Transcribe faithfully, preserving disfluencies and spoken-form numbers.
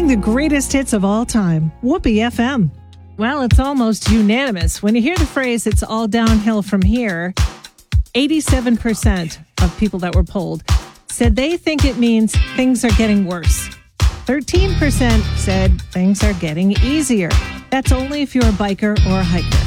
playing the greatest hits of all time. Whoopee F M. Well, it's almost unanimous. When you hear the phrase, it's all downhill from here, eighty-seven percent of people that were polled said they think it means things are getting worse. thirteen percent said things are getting easier. That's only if you're a biker or a hiker.